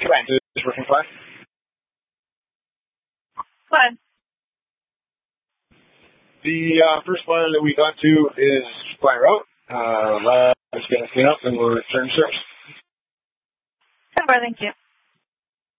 Trent is working fine. Fine. The first one that we got to is by route. Let's get a clean up and we'll return service. Goodbye, thank you.